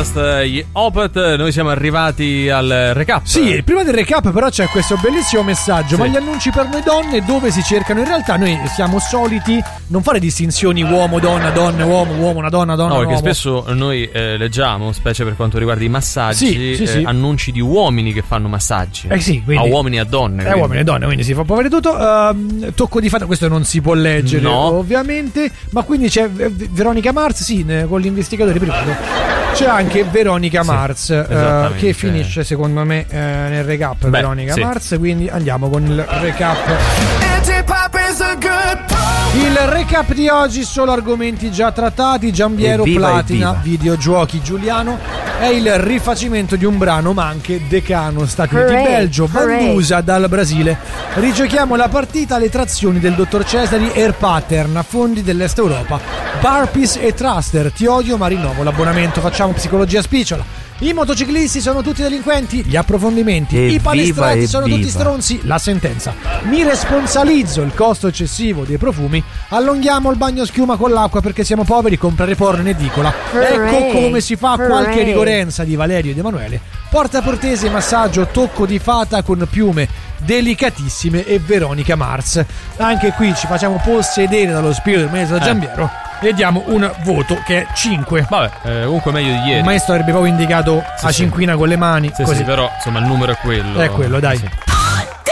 Stardust, gli Opeth. Noi siamo arrivati al recap. Sì, prima del recap però c'è questo bellissimo messaggio. Sì. Ma gli annunci per noi donne dove si cercano? In realtà noi siamo soliti non fare distinzioni uomo, donna, donna, uomo, uomo, una donna, donna, No, perché uomo. spesso noi leggiamo, specie per quanto riguarda i massaggi, Sì. annunci di uomini che fanno massaggi. Sì, quindi a uomini e a donne. uomini e donne, quindi si fa vedere tutto. Tocco di fatto, questo non si può leggere, No. ovviamente. Ma quindi c'è Veronica Mars, sì, con gli investigatori privati. C'è anche Veronica Mars, esattamente. che finisce secondo me nel recap. Veronica sì. Mars, quindi andiamo con il recap. Il recap di oggi, solo argomenti già trattati. Giambiero, Evviva, Platina, evviva. videogiochi, Giuliano. È il rifacimento di un brano, ma anche Decano, Stati Uniti, Hooray, Belgio, hooray. Vandusa dal Brasile. Rigiochiamo la partita alle trazioni del dottor Cesari, Air Pattern, a fondi dell'Est Europa, Barpeace e Truster. Ti odio ma rinnovo l'abbonamento. Facciamo psicologia spicciola. I motociclisti sono tutti delinquenti, gli approfondimenti, i palestrati sono tutti stronzi, la sentenza. Mi responsabilizzo il costo eccessivo dei profumi, allunghiamo il bagno schiuma con l'acqua perché siamo poveri, comprare porno in edicola. Ecco come si fa qualche rigorenza di Valerio ed Emanuele. Porta portese, massaggio, tocco di fata con piume delicatissime e Veronica Mars. Anche qui ci facciamo possedere dallo spirito del maestro Giambiero e diamo un voto che è 5. Vabbè, comunque meglio di ieri. Il maestro avrebbe proprio indicato Sì, a sì. cinquina con le mani, Sì, così. sì, però insomma il numero è quello. È quello, dai. Sì.